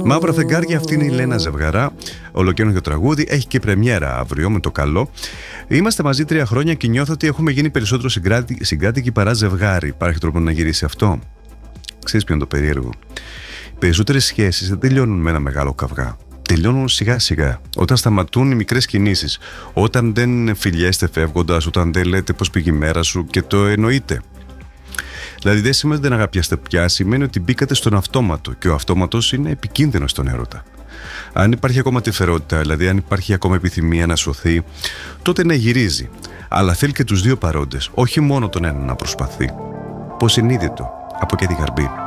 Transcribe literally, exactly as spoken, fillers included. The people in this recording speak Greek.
Μαύρα φεγγάρια, αυτή είναι η Λένα Ζευγαρά. Ολοκαίνουργιο τραγούδι, έχει και πρεμιέρα αύριο με το καλό. Είμαστε μαζί τρία χρόνια και νιώθω ότι έχουμε γίνει περισσότερο συγκράτη, συγκάτοικοι παρά ζευγάρι. Υπάρχει τρόπο να γυρίσει αυτό? Ξέρεις ποιο είναι το περίεργο? Οι περισσότερες σχέσεις δεν τελειώνουν με ένα μεγάλο καυγά. Τελειώνουν σιγά σιγά. Όταν σταματούν οι μικρές κινήσεις. Όταν δεν φιλιέστε φεύγοντας, όταν δεν λέτε πώς πήγε η μέρα σου και το εννοείτε. Δηλαδή δεν σημαίνει ότι δεν αγαπιάστε πια, σημαίνει ότι μπήκατε στον αυτόματο και ο αυτόματος είναι επικίνδυνος στον έρωτα. Αν υπάρχει ακόμα τυφερότητα, δηλαδή αν υπάρχει ακόμα επιθυμία να σωθεί, τότε να γυρίζει. Αλλά θέλει και τους δύο παρόντες, όχι μόνο τον ένα να προσπαθεί. Υποσυνείδητο, από και τη Γαρμπή.